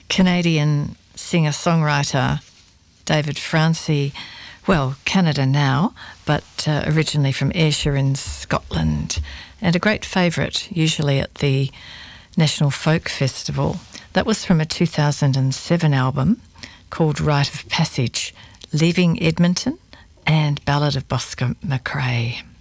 Canadian singer-songwriter David Francie, well, Canada now, but originally from Ayrshire in Scotland, and a great favourite, usually at the National Folk Festival. That was from a 2007 album called Rite of Passage, Leaving Edmonton and Ballad of Bosco McRae.